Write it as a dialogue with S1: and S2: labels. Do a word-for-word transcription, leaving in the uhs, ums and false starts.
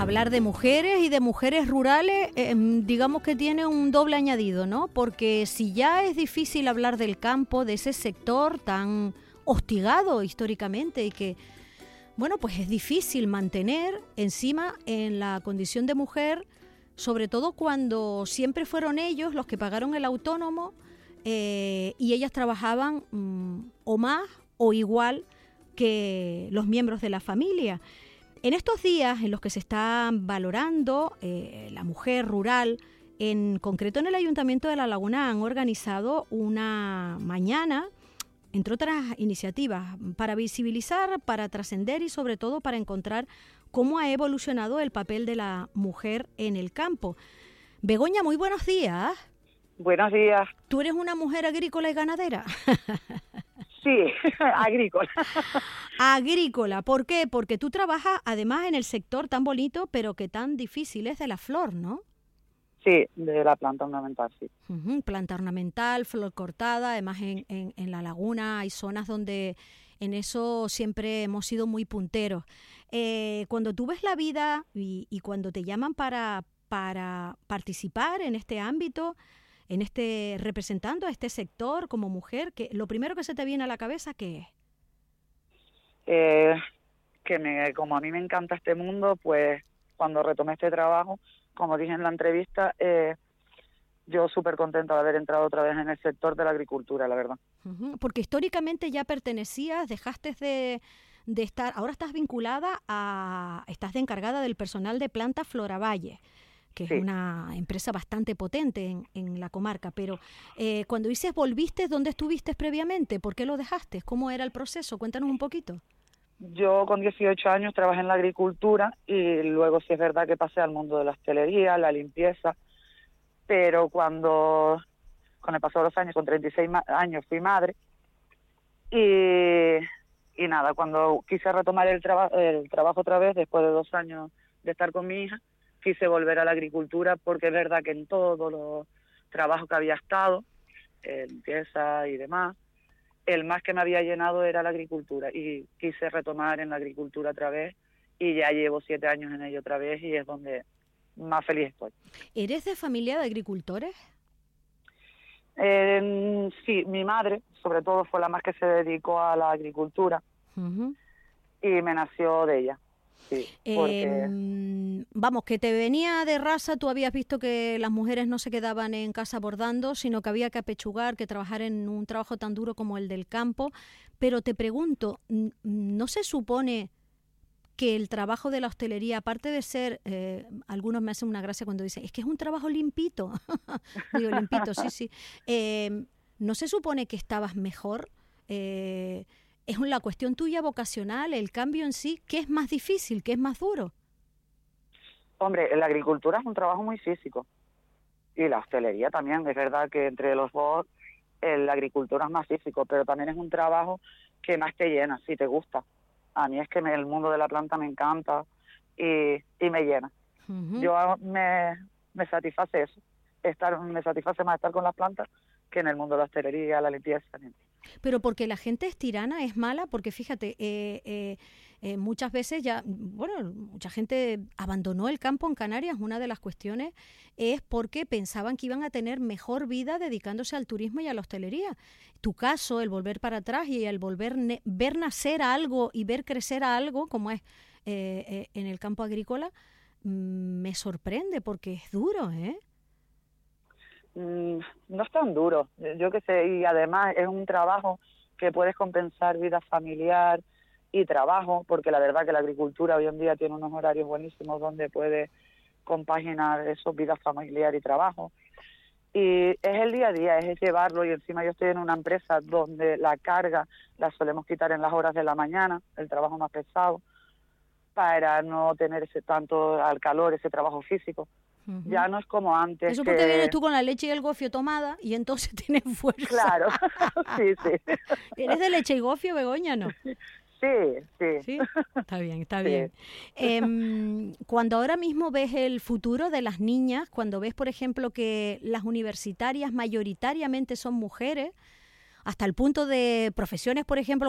S1: hablar de mujeres y de mujeres rurales, eh, digamos que tiene un doble añadido, ¿no? Porque si ya es difícil hablar del campo, de ese sector tan hostigado históricamente y que, bueno, pues es difícil mantener encima en la condición de mujer, sobre todo cuando siempre fueron ellos los que pagaron el autónomo eh, y ellas trabajaban mmm, o más o igual que los miembros de la familia. En estos días en los que se está valorando eh, la mujer rural, en concreto en el Ayuntamiento de La Laguna han organizado una mañana, entre otras iniciativas, para visibilizar, para trascender y sobre todo para encontrar cómo ha evolucionado el papel de la mujer en el campo. Begoña, muy buenos días.
S2: Buenos días.
S1: ¿Tú eres una mujer agrícola y ganadera?
S2: Sí, agrícola.
S1: Agrícola, ¿por qué? Porque tú trabajas además en el sector tan bonito, pero que tan difícil es de la flor, ¿no?
S2: Sí, de la planta ornamental, sí.
S1: Uh-huh, planta ornamental, flor cortada, además en, en, en La Laguna hay zonas donde en eso siempre hemos sido muy punteros. Eh, cuando tú ves la vida y, y cuando te llaman para, para participar en este ámbito, en este representando a este sector como mujer, que lo primero que se te viene a la cabeza, ¿qué es?
S2: Eh, que me, como a mí me encanta este mundo, pues cuando retomé este trabajo, como dije en la entrevista, eh, yo súper contenta de haber entrado otra vez en el sector de la agricultura, la verdad.
S1: Uh-huh, porque históricamente ya pertenecías, dejaste de, de estar, ahora estás vinculada a, estás de encargada del personal de planta Floravalle, que sí, es una empresa bastante potente en, en la comarca, pero eh, cuando dices volviste, ¿dónde estuviste previamente? ¿Por qué lo dejaste? ¿Cómo era el proceso? Cuéntanos un poquito.
S2: Yo con dieciocho años trabajé en la agricultura y luego sí es verdad que pasé al mundo de la hostelería, la limpieza, pero cuando, con el paso de los años, con treinta y seis años fui madre y, y nada, cuando quise retomar el, traba, el trabajo otra vez, después de dos años de estar con mi hija, quise volver a la agricultura porque es verdad que en todos los trabajos que había estado, eh, limpieza y demás, el más que me había llenado era la agricultura y quise retomar en la agricultura otra vez y ya llevo siete años en ello otra vez y es donde más feliz estoy.
S1: ¿Eres de familia de agricultores?
S2: Eh, sí, mi madre sobre todo fue la más que se dedicó a la agricultura uh-huh. y me nació de ella. Sí, porque...
S1: eh, vamos, que te venía de raza, tú habías visto que las mujeres no se quedaban en casa bordando, sino que había que apechugar, que trabajar en un trabajo tan duro como el del campo, pero te pregunto, ¿no se supone que el trabajo de la hostelería, aparte de ser, eh, algunos me hacen una gracia cuando dicen, es que es un trabajo limpito, digo limpito, sí, sí, eh, ¿no se supone que estabas mejor? Eh, ¿Es la cuestión tuya vocacional, el cambio en sí? ¿Qué es más difícil, qué es más duro?
S2: Hombre, la agricultura es un trabajo muy físico y la hostelería también. Es verdad que entre los dos eh, la agricultura es más físico, pero también es un trabajo que más te llena, si te gusta. A mí es que me, el mundo de la planta me encanta y, y me llena. Uh-huh. Yo me, me satisface eso, estar, me satisface más estar con las plantas que en el mundo de la hostelería, la limpieza.
S1: Pero porque la gente es tirana, es mala, porque fíjate, eh, eh, eh, muchas veces ya, bueno, mucha gente abandonó el campo en Canarias. Una de las cuestiones es porque pensaban que iban a tener mejor vida dedicándose al turismo y a la hostelería. Tu caso, el volver para atrás y el volver ne- ver nacer a algo y ver crecer a algo, como es eh, eh, en el campo agrícola, mmm, me sorprende porque es duro, ¿eh?
S2: No es tan duro, yo qué sé, y además es un trabajo que puedes compensar vida familiar y trabajo, porque la verdad que la agricultura hoy en día tiene unos horarios buenísimos donde puedes compaginar eso, vida familiar y trabajo. Y es el día a día, es llevarlo, y encima yo estoy en una empresa donde la carga la solemos quitar en las horas de la mañana, el trabajo más pesado, para no tener ese tanto al calor, ese trabajo físico. Uh-huh. Ya no es como antes.
S1: Eso
S2: que...
S1: porque vienes tú con la leche y el gofio tomada y entonces tienes fuerza.
S2: Claro, sí, sí.
S1: ¿Eres de leche y gofio, Begoña, no?
S2: Sí, sí.
S1: ¿Sí? Está bien, está
S2: sí.
S1: bien. Eh, cuando ahora mismo ves el futuro de las niñas, cuando ves, por ejemplo, que las universitarias mayoritariamente son mujeres, hasta el punto de profesiones, por ejemplo,